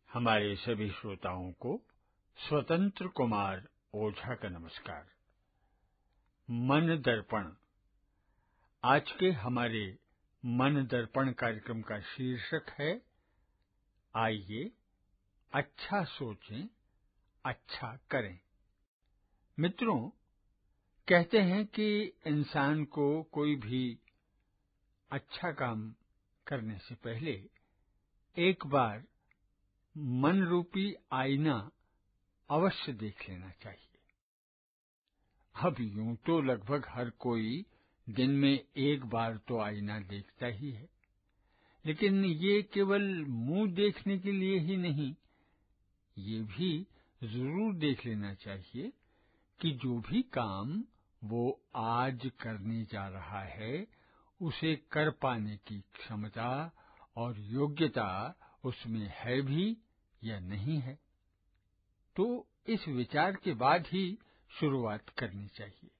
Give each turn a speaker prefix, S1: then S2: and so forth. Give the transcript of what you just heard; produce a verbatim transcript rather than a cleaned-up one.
S1: हमारे सभी श्रोताओं को स्वतंत्र कुमार ओझा का नमस्कार। मन दर्पण। आज के हमारे मन दर्पण कार्यक्रम का शीर्षक है, आइए अच्छा सोचें, अच्छा करें। मित्रों, कहते हैं कि इंसान को कोई भी अच्छा काम करने से पहले एक बार मन रूपी आईना अवश्य देख लेना चाहिए। अब यूं तो लगभग हर कोई दिन में एक बार तो आईना देखता ही है, लेकिन ये केवल मुंह देखने के लिए ही नहीं, ये भी जरूर देख लेना चाहिए कि जो भी काम वो आज करने जा रहा है, उसे कर पाने की क्षमता और योग्यता उसमें है भी या नहीं है। तो इस विचार के बाद ही शुरुआत करनी चाहिए।